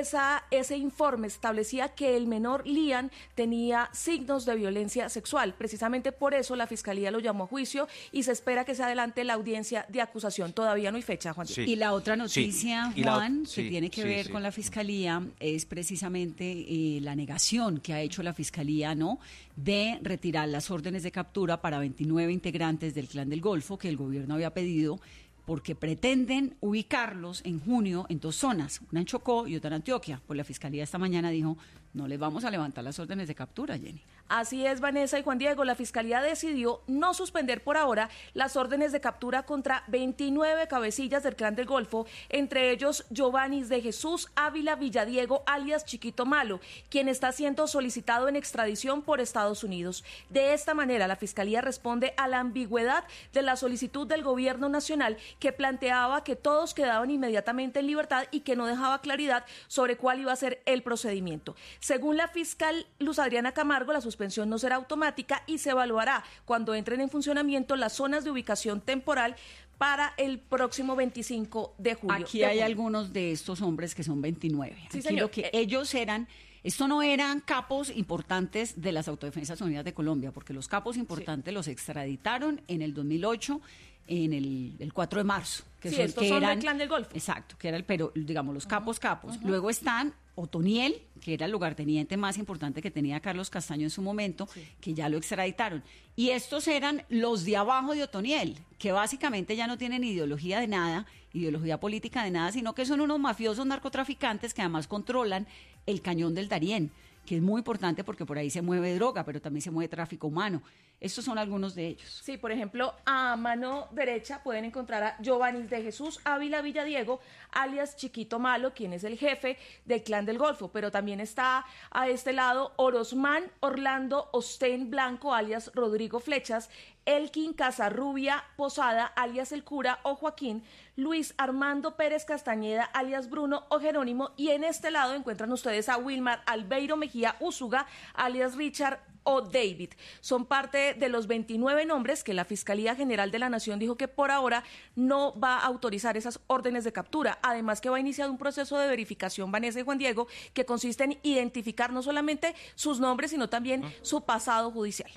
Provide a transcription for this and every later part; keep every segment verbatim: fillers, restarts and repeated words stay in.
esa, ese informe establecía que el menor Liam tenía signos de violencia sexual. Precisamente por eso la Fiscalía lo llamó a juicio y se espera que se adelante la audiencia de acusación. Todavía no hay fecha, Juan. Sí. Y la otra noticia, sí. Juan, la, que sí, tiene que sí, ver sí. con la Fiscalía, es precisamente eh, la negación que ha hecho la Fiscalía, ¿no?, de retirar las órdenes de captura para veintinueve integrantes del Clan del Golfo que el gobierno había pedido, porque pretenden ubicarlos en junio en dos zonas, una en Chocó y otra en Antioquia. Pues la Fiscalía esta mañana dijo, no les vamos a levantar las órdenes de captura, Jenny. Así es, Vanessa y Juan Diego, la Fiscalía decidió no suspender por ahora las órdenes de captura contra veintinueve cabecillas del Clan del Golfo, entre ellos Giovanni de Jesús Ávila Villadiego, alias Chiquito Malo, quien está siendo solicitado en extradición por Estados Unidos. De esta manera, la Fiscalía responde a la ambigüedad de la solicitud del Gobierno Nacional, que planteaba que todos quedaban inmediatamente en libertad y que no dejaba claridad sobre cuál iba a ser el procedimiento. Según la fiscal Luz Adriana Camargo, la suspensión no será automática y se evaluará cuando entren en funcionamiento las zonas de ubicación temporal para el próximo veinticinco de julio. Aquí de hay julio. algunos de estos hombres que son veintinueve. Sí, Aquí señor. lo que ellos eran... Esto no eran capos importantes de las Autodefensas Unidas de Colombia, porque los capos importantes sí. los extraditaron en el dos mil ocho, en el, el cuatro de marzo. Que sí, son, estos que son eran, del Clan del Golfo. Exacto, que era el, pero digamos, los capos capos. Uh-huh. Luego están Otoniel, que era el lugarteniente más importante que tenía Carlos Castaño en su momento, sí. que ya lo extraditaron. Y estos eran los de abajo de Otoniel, que básicamente ya no tienen ideología de nada, ideología política de nada, sino que son unos mafiosos narcotraficantes que además controlan el cañón del Darién, que es muy importante porque por ahí se mueve droga, pero también se mueve tráfico humano. Estos son algunos de ellos. Sí, por ejemplo, a mano derecha pueden encontrar a Giovanni de Jesús Ávila Villadiego, alias Chiquito Malo, quien es el jefe del Clan del Golfo, pero también está a este lado Orosmán Orlando Ostén Blanco, alias Rodrigo Flechas, Elkin Casarrubia Posada, alias El Cura o Joaquín, Luis Armando Pérez Castañeda, alias Bruno o Jerónimo, y en este lado encuentran ustedes a Wilmar Albeiro Mejía Úsuga, alias Richard o David. Son parte de los veintinueve nombres que la Fiscalía General de la Nación dijo que por ahora no va a autorizar esas órdenes de captura. Además que va a iniciar un proceso de verificación, Vanessa y Juan Diego, que consiste en identificar no solamente sus nombres, sino también uh-huh. su pasado judicial.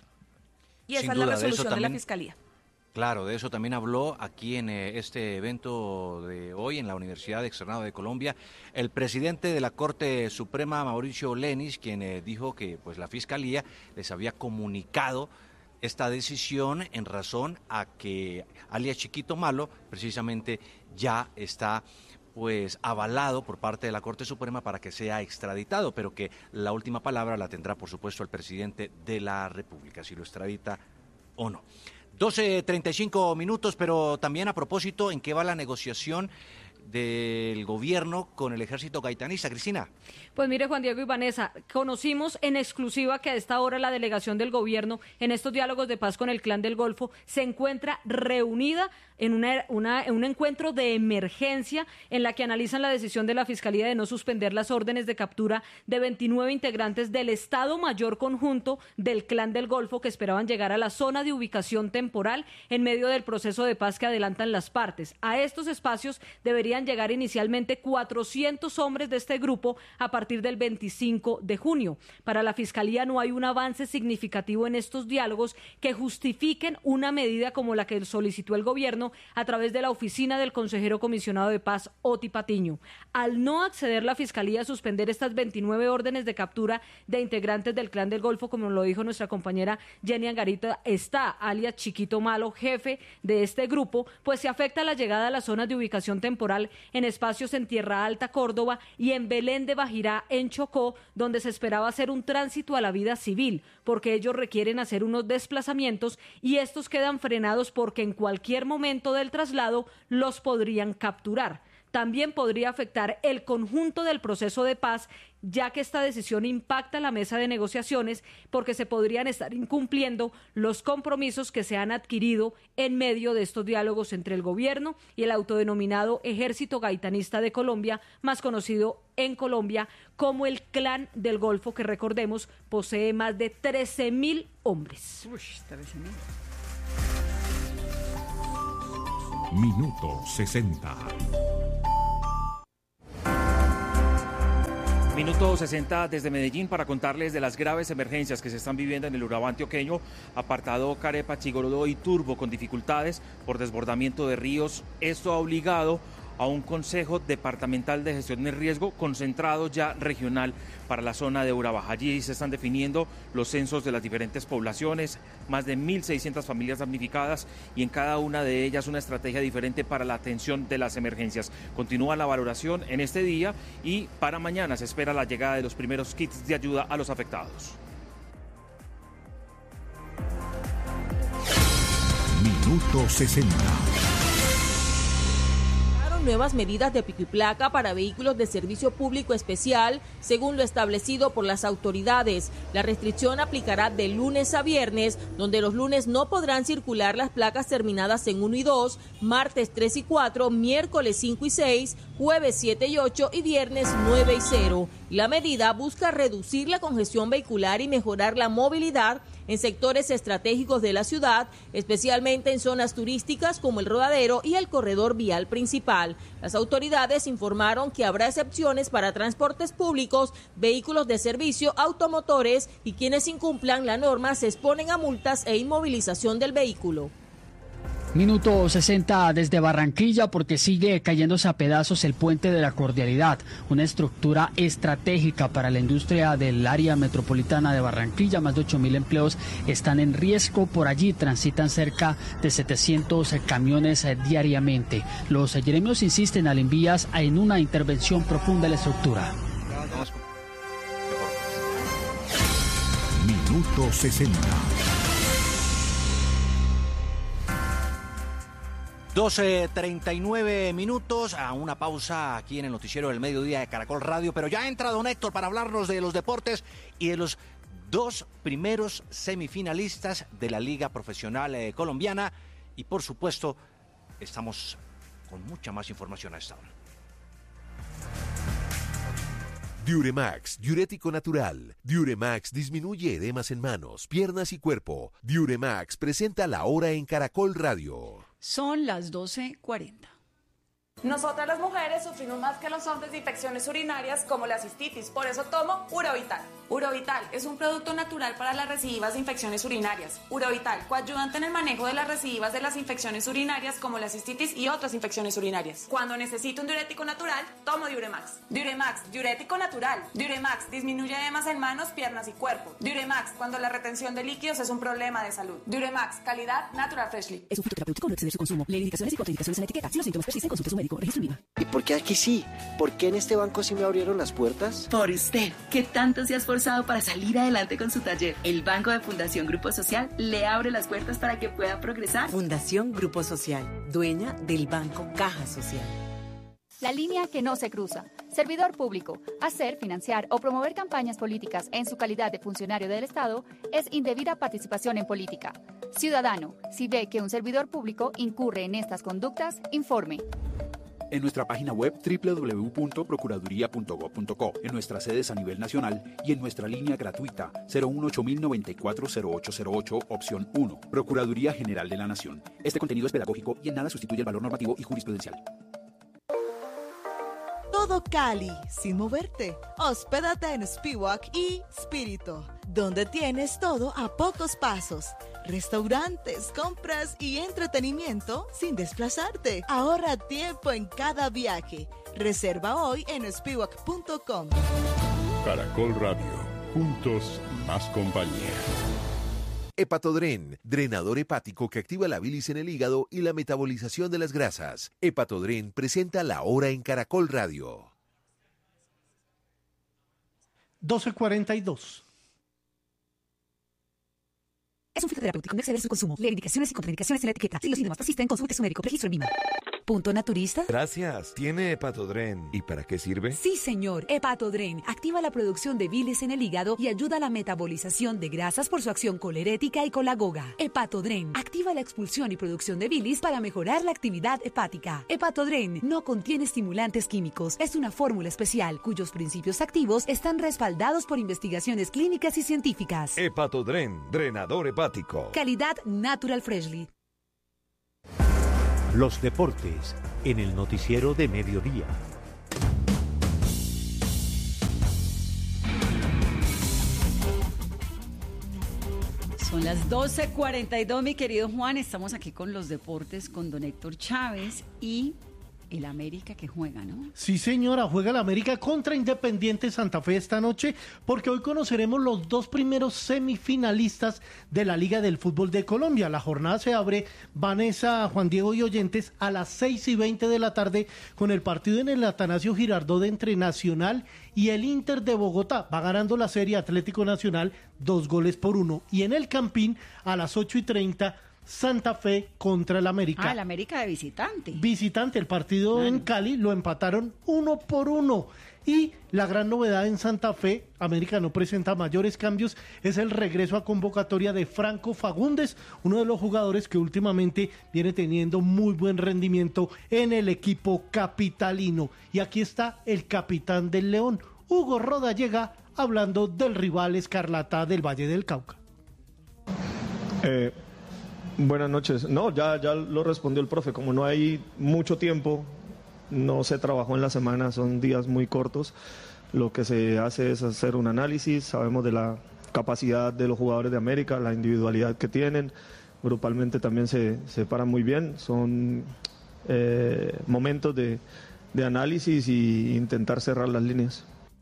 Y esa Sin es duda, la resolución de, también, de la Fiscalía. Claro, de eso también habló aquí en eh, este evento de hoy en la Universidad Externado de Colombia el presidente de la Corte Suprema, Mauricio Lenis, quien eh, dijo que pues la Fiscalía les había comunicado esta decisión en razón a que alias Chiquito Malo precisamente ya está pues avalado por parte de la Corte Suprema para que sea extraditado, pero que la última palabra la tendrá por supuesto el presidente de la República, si lo extradita o no. doce treinta y cinco minutos, pero también a propósito, ¿en qué va la negociación del gobierno con el ejército gaitanista? Cristina. Pues mire, Juan Diego y Vanessa, conocimos en exclusiva que a esta hora la delegación del gobierno en estos diálogos de paz con el Clan del Golfo se encuentra reunida en una, una, en un encuentro de emergencia en la que analizan la decisión de la Fiscalía de no suspender las órdenes de captura de veintinueve integrantes del Estado Mayor Conjunto del Clan del Golfo que esperaban llegar a la zona de ubicación temporal en medio del proceso de paz que adelantan las partes. A estos espacios deberían llegar inicialmente cuatrocientos hombres de este grupo a partir del veinticinco de junio. Para la Fiscalía no hay un avance significativo en estos diálogos que justifiquen una medida como la que solicitó el gobierno a través de la oficina del consejero comisionado de paz, Oti Patiño. Al no acceder la Fiscalía a suspender estas veintinueve órdenes de captura de integrantes del Clan del Golfo, como lo dijo nuestra compañera Jenny Angarita, está alias Chiquito Malo, jefe de este grupo, pues se afecta la llegada a las zonas de ubicación temporal en espacios en Tierra Alta, Córdoba, y en Belén de Bajirá, en Chocó, donde se esperaba hacer un tránsito a la vida civil, porque ellos requieren hacer unos desplazamientos y estos quedan frenados porque en cualquier momento del traslado los podrían capturar. También podría afectar el conjunto del proceso de paz, ya que esta decisión impacta la mesa de negociaciones porque se podrían estar incumpliendo los compromisos que se han adquirido en medio de estos diálogos entre el gobierno y el autodenominado Ejército Gaitanista de Colombia, más conocido en Colombia como el Clan del Golfo, que recordemos posee más de trece mil hombres. Uy, trece mil. Minuto sesenta. Minuto sesenta desde Medellín para contarles de las graves emergencias que se están viviendo en el Urabá antioqueño, apartado Carepa, Chigorodó y Turbo, con dificultades por desbordamiento de ríos. Esto ha obligado a un Consejo Departamental de Gestión de Riesgo concentrado ya regional para la zona de Urabá. Allí se están definiendo los censos de las diferentes poblaciones, más de mil seiscientas familias damnificadas y en cada una de ellas una estrategia diferente para la atención de las emergencias. Continúa la valoración en este día y para mañana se espera la llegada de los primeros kits de ayuda a los afectados. Minuto sesenta. Nuevas medidas de pico y placa para vehículos de servicio público especial, según lo establecido por las autoridades. La restricción aplicará de lunes a viernes, donde los lunes no podrán circular las placas terminadas en uno y dos, martes tres y cuatro, miércoles cinco y seis, jueves siete y ocho y viernes nueve y cero. La medida busca reducir la congestión vehicular y mejorar la movilidad en sectores estratégicos de la ciudad, especialmente en zonas turísticas como el Rodadero y el corredor vial principal. Las autoridades informaron que habrá excepciones para transportes públicos, vehículos de servicio, automotores y quienes incumplan la norma se exponen a multas e inmovilización del vehículo. Minuto sesenta desde Barranquilla porque sigue cayéndose a pedazos el puente de la Cordialidad, una estructura estratégica para la industria del área metropolitana de Barranquilla. Más de ocho mil empleos están en riesgo. Por allí transitan cerca de setecientos camiones diariamente. Los gremios insisten al envías en una intervención profunda en la estructura. Minuto sesenta. doce treinta y nueve minutos, a una pausa aquí en el noticiero del mediodía de Caracol Radio, pero ya entra don Héctor para hablarnos de los deportes y de los dos primeros semifinalistas de la Liga Profesional eh, Colombiana y por supuesto estamos con mucha más información a esta hora. Diuremax, diurético natural. Diuremax disminuye edemas en manos, piernas y cuerpo. Diuremax presenta La Hora en Caracol Radio. Son las doce cuarenta. Nosotras las mujeres sufrimos más que los hombres de infecciones urinarias como la cistitis, por eso tomo Urovital. Urovital es un producto natural para las recidivas de infecciones urinarias. Urovital, coayudante en el manejo de las recidivas de las infecciones urinarias como la cistitis y otras infecciones urinarias. Cuando necesito un diurético natural, tomo Diuremax. Diuremax, diurético natural. Diuremax disminuye edemas en manos, piernas y cuerpo. Diuremax, cuando la retención de líquidos es un problema de salud. Diuremax, calidad Natural Freshly. Es un fitoterapéutico, no exceder su consumo. Lee indicaciones y contraindicaciones en la etiqueta. Si los síntomas persisten, consulte a su médico. Registro IVA. ¿Y por qué aquí sí? ¿Por qué en este banco sí me abrieron las puertas? Por usted, que tanto se ha esforzado para salir adelante con su taller. El Banco de Fundación Grupo Social le abre las puertas para que pueda progresar. Fundación Grupo Social, dueña del Banco Caja Social. La línea que no se cruza. Servidor público. Hacer, financiar o promover campañas políticas en su calidad de funcionario del Estado es indebida participación en política. Ciudadano, si ve que un servidor público incurre en estas conductas, informe. En nuestra página web doble u doble u doble u punto procuraduría punto gob punto co, en nuestras sedes a nivel nacional y en nuestra línea gratuita cero uno ocho mil noventa y cuatro cero ocho cero ocho, opción uno. Procuraduría General de la Nación. Este contenido es pedagógico y en nada sustituye el valor normativo y jurisprudencial. Todo Cali, sin moverte. Hospédate en Spiwak y Spirito, donde tienes todo a pocos pasos. Restaurantes, compras y entretenimiento sin desplazarte. Ahorra tiempo en cada viaje. Reserva hoy en spiwak punto com. Caracol Radio. Juntos, más compañía. Hepatodren, drenador hepático que activa la bilis en el hígado y la metabolización de las grasas. Hepatodren presenta La Hora en Caracol Radio. doce cuarenta y dos. Es un fitoterapéutico, no exceder su consumo. Lee indicaciones y contraindicaciones en la etiqueta. Si los síntomas persisten, consulte a su médico. Registro en IVA. ¿Punto naturista? Gracias. ¿Tiene Hepatodren? ¿Y para qué sirve? Sí, señor. Hepatodren activa la producción de bilis en el hígado y ayuda a la metabolización de grasas por su acción colerética y colagoga. Hepatodren activa la expulsión y producción de bilis para mejorar la actividad hepática. Hepatodren no contiene estimulantes químicos. Es una fórmula especial cuyos principios activos están respaldados por investigaciones clínicas y científicas. Hepatodren, drenador hepático. Calidad Natural Freshly. Los deportes en el noticiero de mediodía. Son las doce cuarenta y dos, mi querido Juan. Estamos aquí con los deportes, con don Héctor Chávez y el América que juega, ¿no? Sí, señora, juega el América contra Independiente Santa Fe esta noche, porque hoy conoceremos los dos primeros semifinalistas de la Liga del Fútbol de Colombia. La jornada se abre, Vanessa, Juan Diego y oyentes, a las seis y veinte de la tarde con el partido en el Atanasio Girardot entre Nacional y el Inter de Bogotá. Va ganando la serie Atlético Nacional dos goles por uno. Y en el Campín, a las ocho y treinta, Santa Fe contra el América. Ah, el América de visitante. Visitante, el partido claro. En Cali lo empataron uno por uno. Y la gran novedad en Santa Fe, América no presenta mayores cambios, es el regreso a convocatoria de Franco Fagundes, uno de los jugadores que últimamente viene teniendo muy buen rendimiento en el equipo capitalino. Y aquí está el capitán del León, Hugo Rodallega, hablando del rival Escarlata del Valle del Cauca. Eh... Buenas noches. No, ya, ya lo respondió el profe. Como no hay mucho tiempo, no se trabajó en la semana, son días muy cortos. Lo que se hace es hacer un análisis. Sabemos de la capacidad de los jugadores de América, la individualidad que tienen. Grupalmente también se, se paran muy bien. Son eh, momentos de, de análisis e intentar cerrar las líneas.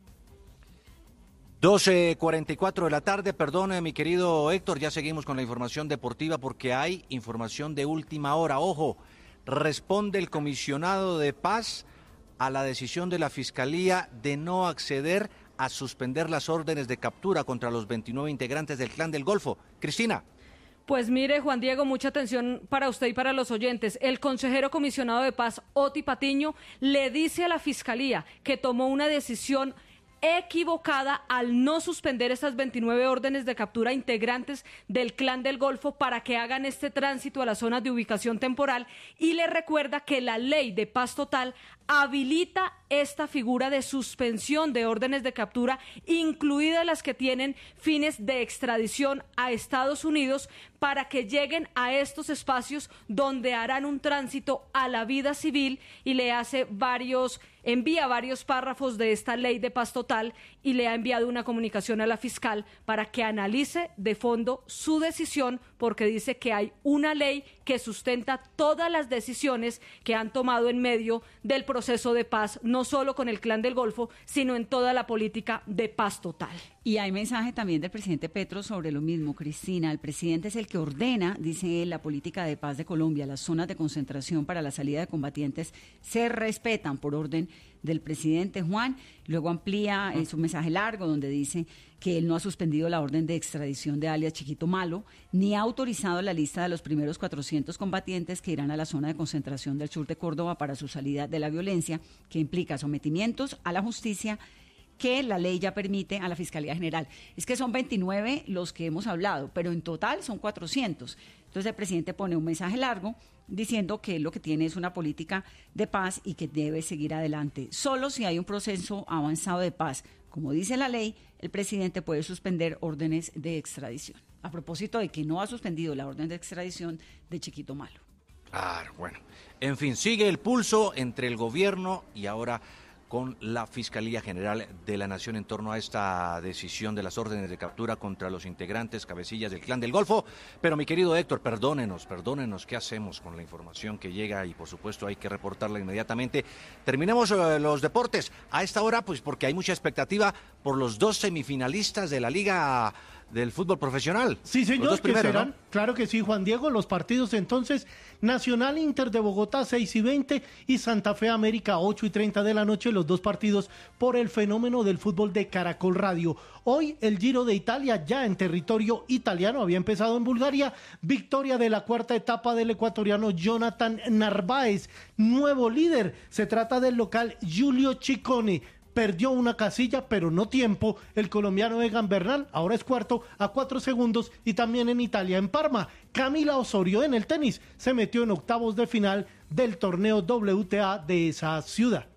doce cuarenta y cuatro de la tarde, perdone mi querido Héctor, ya seguimos con la información deportiva porque hay información de última hora. Ojo, responde el comisionado de paz a la decisión de la Fiscalía de no acceder a suspender las órdenes de captura contra los veintinueve integrantes del Clan del Golfo. Cristina. Pues mire, Juan Diego, mucha atención para usted y para los oyentes. El consejero comisionado de paz, Oti Patiño, le dice a la Fiscalía que tomó una decisión equivocada al no suspender estas veintinueve órdenes de captura integrantes del Clan del Golfo para que hagan este tránsito a las zonas de ubicación temporal, y le recuerda que la ley de paz total habilita esta figura de suspensión de órdenes de captura, incluidas las que tienen fines de extradición a Estados Unidos, para que lleguen a estos espacios donde harán un tránsito a la vida civil, y le hace varios, envía varios párrafos de esta ley de paz total y le ha enviado una comunicación a la fiscal para que analice de fondo su decisión, porque dice que hay una ley que sustenta todas las decisiones que han tomado en medio del proceso de paz, no solo con el Clan del Golfo, sino en toda la política de paz total. Y hay mensaje también del presidente Petro sobre lo mismo, Cristina. El presidente es el que ordena, dice él, la política de paz de Colombia. Las zonas de concentración para la salida de combatientes se respetan por orden del presidente Juan. Luego amplía eh, su mensaje largo donde dice que él no ha suspendido la orden de extradición de alias Chiquito Malo, ni ha autorizado la lista de los primeros cuatrocientos combatientes que irán a la zona de concentración del sur de Córdoba para su salida de la violencia, que implica sometimientos a la justicia que la ley ya permite a la Fiscalía General. Es que son veintinueve los que hemos hablado, pero en total son cuatrocientos. Entonces el presidente pone un mensaje largo diciendo que lo que tiene es una política de paz y que debe seguir adelante. Solo si hay un proceso avanzado de paz, como dice la ley, el presidente puede suspender órdenes de extradición. A propósito de que no ha suspendido la orden de extradición de Chiquito Malo. Claro, bueno. En fin, sigue el pulso entre el gobierno y ahora con la Fiscalía General de la Nación en torno a esta decisión de las órdenes de captura contra los integrantes cabecillas del Clan del Golfo. Pero mi querido Héctor, perdónenos, perdónenos, ¿qué hacemos con la información que llega? Y por supuesto hay que reportarla inmediatamente. Terminemos eh, los deportes a esta hora, pues porque hay mucha expectativa por los dos semifinalistas de la Liga del Fútbol Profesional. Sí, señor, que primero, serán, ¿no? Claro que sí, Juan Diego, los partidos entonces, Nacional Inter de Bogotá seis y veinte y Santa Fe América ocho y treinta de la noche, los dos partidos por el fenómeno del fútbol de Caracol Radio. Hoy el Giro de Italia ya en territorio italiano, había empezado en Bulgaria, victoria de la cuarta etapa del ecuatoriano Jonathan Narváez, nuevo líder, se trata del local Giulio Ciccone. Perdió una casilla, pero no tiempo, el colombiano Egan Bernal, ahora es cuarto a cuatro segundos, y también en Italia, en Parma, Camila Osorio en el tenis, se metió en octavos de final del torneo W T A de esa ciudad.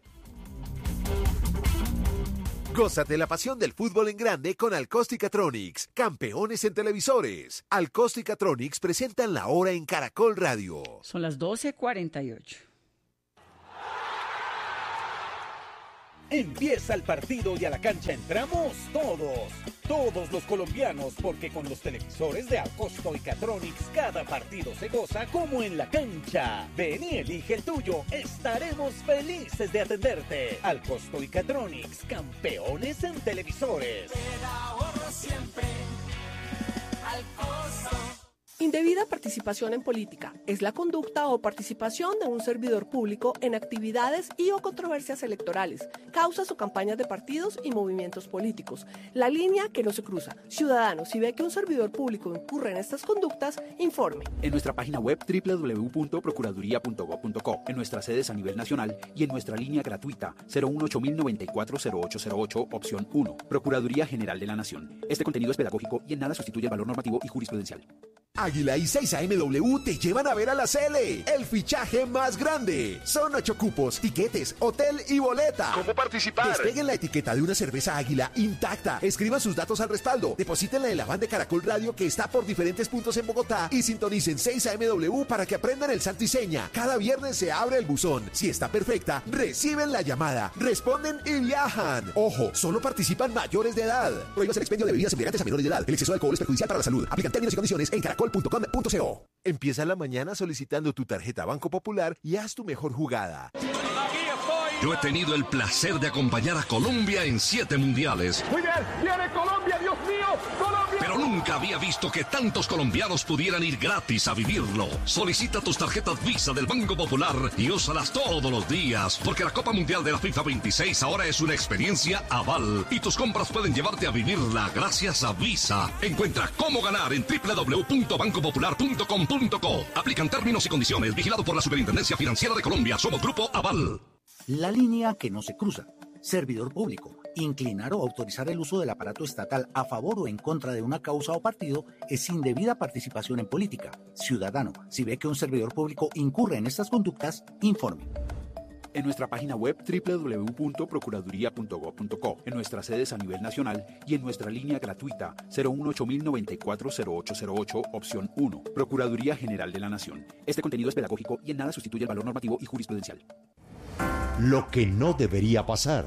Gózate la pasión del fútbol en grande con Alcóstica-Tronics, campeones en televisores. Alcóstica-Tronics presentan la hora en Caracol Radio. Son las doce cuarenta y ocho. Empieza el partido y a la cancha entramos todos. Todos los colombianos, porque con los televisores de Alcosto y Catronics cada partido se goza como en la cancha. Ven y elige el tuyo. Estaremos felices de atenderte. Alcosto y Catronics, campeones en televisores. Te da ahorro siempre. Alcosto. Indebida participación en política es la conducta o participación de un servidor público en actividades y o controversias electorales, causas o campañas de partidos y movimientos políticos. La línea que no se cruza. Ciudadano, si ve que un servidor público incurre en estas conductas, informe. En nuestra página web doble u doble u doble u punto procuraduría punto gob punto co, en nuestras sedes a nivel nacional y en nuestra línea gratuita cero uno ocho mil noventa y cuatro cero ocho cero ocho, opción uno. Procuraduría General de la Nación. Este contenido es pedagógico y en nada sustituye el valor normativo y jurisprudencial. Águila y seis A M W te llevan a ver a la Cele, el fichaje más grande. Son ocho cupos, tiquetes, hotel y boleta. ¿Cómo participar? Despeguen la etiqueta de una cerveza Águila intacta. Escriban sus datos al respaldo. Deposítenla en la van de Caracol Radio que está por diferentes puntos en Bogotá y sintonicen seis A M W para que aprendan el santo y seña. Cada viernes se abre el buzón. Si está perfecta, reciben la llamada, responden y viajan. Ojo, solo participan mayores de edad. Prohíbas el expendio de bebidas embriagantes a menores de edad. El exceso de alcohol es perjudicial para la salud. Aplican términos y condiciones en caracol punto com punto co. Empieza la mañana solicitando tu tarjeta Banco Popular y haz tu mejor jugada. Yo he tenido el placer de acompañar a Colombia en siete mundiales. Muy bien, viene Colombia, Dios mío, Colombia. Pero nunca había visto que tantos colombianos pudieran ir gratis a vivirlo. Solicita tus tarjetas Visa del Banco Popular y úsalas todos los días, porque la Copa Mundial de la FIFA veintiséis ahora es una experiencia aval y tus compras pueden llevarte a vivirla gracias a Visa. Encuentra cómo ganar en doble u doble u doble u punto banco popular punto com punto co. Aplican términos y condiciones. Vigilado por la Superintendencia Financiera de Colombia. Somos Grupo Aval. La línea que no se cruza. Servidor público. Inclinar o autorizar el uso del aparato estatal a favor o en contra de una causa o partido es indebida participación en política. Ciudadano, si ve que un servidor público incurre en estas conductas, informe. En nuestra página web doble u doble u doble u punto procuraduría punto gob punto co, en nuestras sedes a nivel nacional y en nuestra línea gratuita cero uno ocho mil noventa y cuatro cero ocho cero ocho, opción uno. Procuraduría General de la Nación. Este contenido es pedagógico y en nada sustituye el valor normativo y jurisprudencial. Lo que no debería pasar.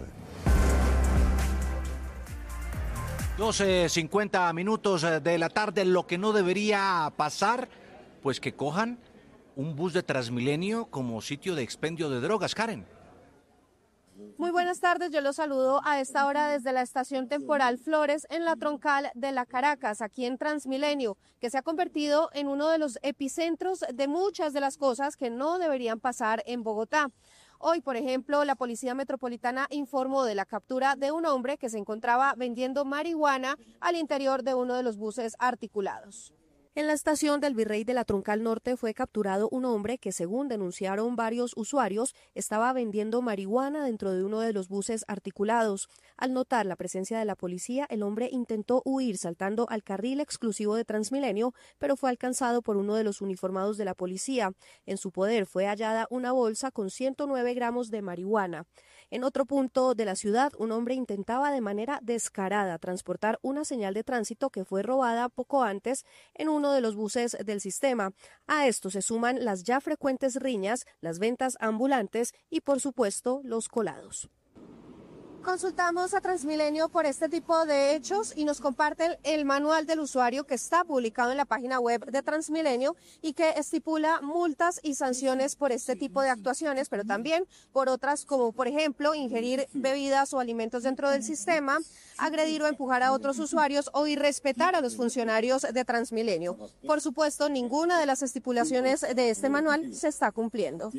doce cincuenta minutos de la tarde, lo que no debería pasar, pues que cojan un bus de Transmilenio como sitio de expendio de drogas, Karen. Muy buenas tardes, yo los saludo a esta hora desde la estación temporal Flores en la troncal de la Caracas, aquí en Transmilenio, que se ha convertido en uno de los epicentros de muchas de las cosas que no deberían pasar en Bogotá. Hoy, por ejemplo, la Policía Metropolitana informó de la captura de un hombre que se encontraba vendiendo marihuana al interior de uno de los buses articulados. En la estación del Virrey de la Troncal Norte fue capturado un hombre que, según denunciaron varios usuarios, estaba vendiendo marihuana dentro de uno de los buses articulados. Al notar la presencia de la policía, el hombre intentó huir saltando al carril exclusivo de Transmilenio, pero fue alcanzado por uno de los uniformados de la policía. En su poder fue hallada una bolsa con ciento nueve gramos de marihuana. En otro punto de la ciudad, un hombre intentaba de manera descarada transportar una señal de tránsito que fue robada poco antes en uno de los buses del sistema. A esto se suman las ya frecuentes riñas, las ventas ambulantes y, por supuesto, los colados. Consultamos a Transmilenio por este tipo de hechos y nos comparten el manual del usuario que está publicado en la página web de Transmilenio y que estipula multas y sanciones por este tipo de actuaciones, pero también por otras como, por ejemplo, ingerir bebidas o alimentos dentro del sistema, agredir o empujar a otros usuarios o irrespetar a los funcionarios de Transmilenio. Por supuesto, ninguna de las estipulaciones de este manual se está cumpliendo.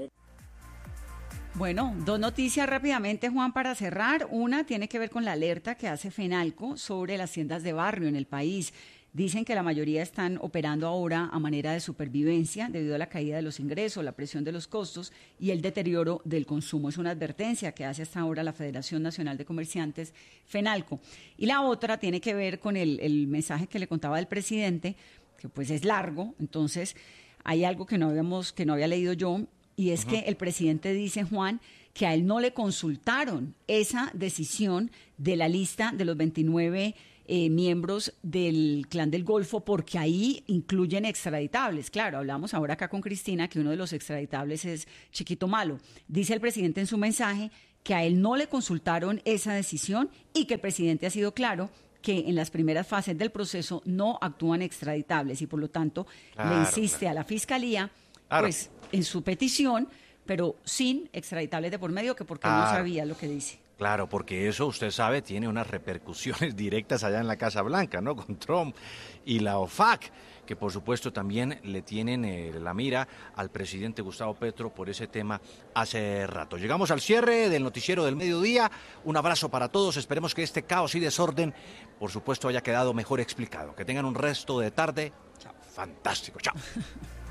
Bueno, dos noticias rápidamente, Juan, para cerrar. Una tiene que ver con la alerta que hace FENALCO sobre las tiendas de barrio en el país. Dicen que la mayoría están operando ahora a manera de supervivencia debido a la caída de los ingresos, la presión de los costos y el deterioro del consumo. Es una advertencia que hace hasta ahora la Federación Nacional de Comerciantes, FENALCO. Y la otra tiene que ver con el, el mensaje que le contaba del presidente, que pues es largo. Entonces, hay algo que no habíamos, que no había leído yo, y es uh-huh. que el presidente dice, Juan, que a él no le consultaron esa decisión de la lista de los veintinueve eh, miembros del Clan del Golfo, porque ahí incluyen extraditables. Claro, hablamos ahora acá con Cristina que uno de los extraditables es Chiquito Malo. Dice el presidente en su mensaje que a él no le consultaron esa decisión y que el presidente ha sido claro que en las primeras fases del proceso no actúan extraditables y por lo tanto Claro, le insiste claro. a la Fiscalía, Claro. pues en su petición, pero sin extraditables de por medio, que porque no Claro. sabía lo que dice. Claro, porque eso, usted sabe, tiene unas repercusiones directas allá en la Casa Blanca, ¿no? Con Trump y la O F A C, que por supuesto también le tienen eh, la mira al presidente Gustavo Petro por ese tema hace rato. Llegamos al cierre del noticiero del mediodía. Un abrazo para todos. Esperemos que este caos y desorden, por supuesto, haya quedado mejor explicado. Que tengan un resto de tarde fantástico. Chao.